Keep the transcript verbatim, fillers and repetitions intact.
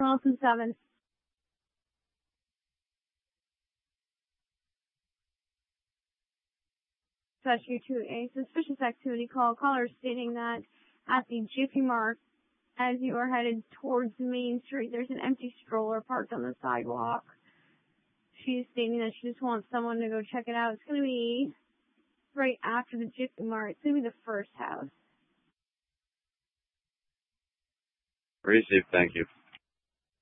Wilson seven. Rescue to a suspicious activity call. Caller stating that at the Jiffy Mart, as you are headed towards Main Street, there's an empty stroller parked on the sidewalk. She's stating that she just wants someone to go check it out. It's going to be right after the Jiffy Mart. It's going to be the first house. Received, thank you.